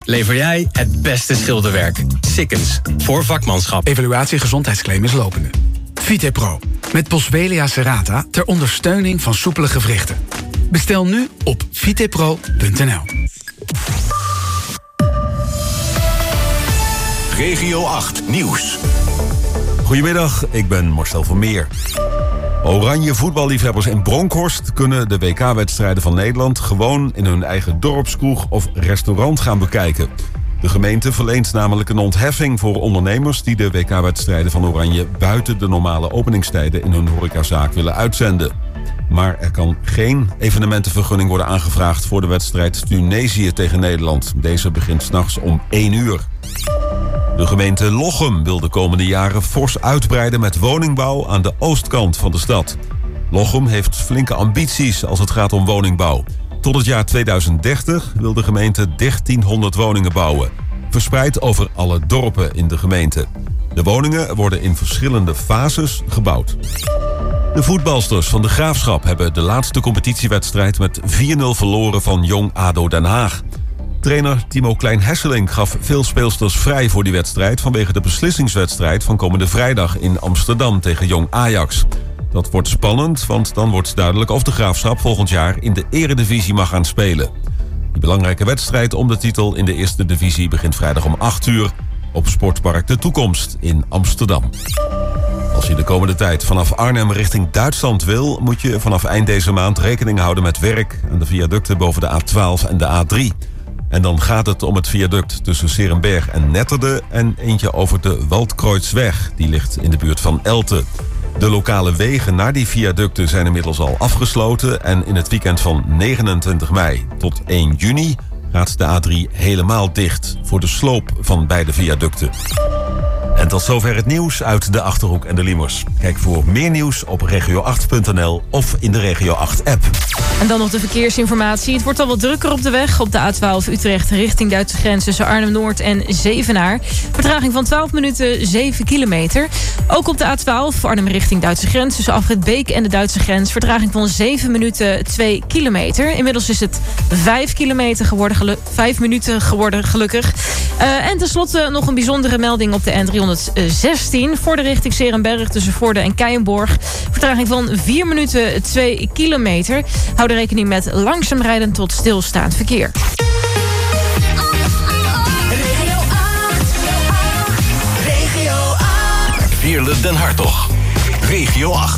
lever jij het beste schilderwerk. Sikkens, voor vakmanschap. Evaluatie gezondheidsclaim is lopende. VitePro, met Boswellia serrata ter ondersteuning van soepele gewrichten. Bestel nu op vitepro.nl. Regio 8 Nieuws. Goedemiddag, ik ben Marcel Vermeer. Oranje voetballiefhebbers in Bronkhorst kunnen de WK-wedstrijden van Nederland gewoon in hun eigen dorpskroeg of restaurant gaan bekijken. De gemeente verleent namelijk een ontheffing voor ondernemers die de WK-wedstrijden van Oranje buiten de normale openingstijden in hun horecazaak willen uitzenden. Maar er kan geen evenementenvergunning worden aangevraagd voor de wedstrijd Tunesië tegen Nederland. Deze begint 's nachts om 1 uur. De gemeente Lochem wil de komende jaren fors uitbreiden met woningbouw aan de oostkant van de stad. Lochem heeft flinke ambities als het gaat om woningbouw. Tot het jaar 2030 wil de gemeente 1300 woningen bouwen, verspreid over alle dorpen in de gemeente. De woningen worden in verschillende fases gebouwd. De voetbalsters van de Graafschap hebben de laatste competitiewedstrijd met 4-0 verloren van Jong ADO Den Haag. Trainer Timo Klein-Hesselink gaf veel speelsters vrij voor die wedstrijd vanwege de beslissingswedstrijd van komende vrijdag in Amsterdam tegen Jong Ajax. Dat wordt spannend, want dan wordt duidelijk of de Graafschap volgend jaar in de eredivisie mag gaan spelen. Die belangrijke wedstrijd om de titel in de eerste divisie begint vrijdag om 8 uur op Sportpark De Toekomst in Amsterdam. Als je de komende tijd vanaf Arnhem richting Duitsland wil, moet je vanaf eind deze maand rekening houden met werk aan de viaducten boven de A12 en de A3. En dan gaat het om het viaduct tussen 's-Heerenberg en Netterde en eentje over de Waldkreuzweg. Die ligt in de buurt van Elten. De lokale wegen naar die viaducten zijn inmiddels al afgesloten en in het weekend van 29 mei tot 1 juni gaat de A3 helemaal dicht voor de sloop van beide viaducten. En tot zover het nieuws uit de Achterhoek en de Liemers. Kijk voor meer nieuws op regio8.nl of in de Regio 8-app. En dan nog de verkeersinformatie. Het wordt al wat drukker op de weg. Op de A12 Utrecht richting Duitse grens tussen Arnhem-Noord en Zevenaar. Vertraging van 12 minuten, 7 kilometer. Ook op de A12 Arnhem richting Duitse grens tussen Afrit Beek en de Duitse grens. Vertraging van 7 minuten, 2 kilometer. Inmiddels is het 5 minuten geworden, gelukkig. En tenslotte nog een bijzondere melding op de N316. Voor de richting 's-Heerenberg tussen Voorde en Keijenborg. Vertraging van 4 minuten, 2 kilometer. Hou er rekening met langzaam rijden tot stilstaand verkeer. Veerle Den Hartog. Regio 8.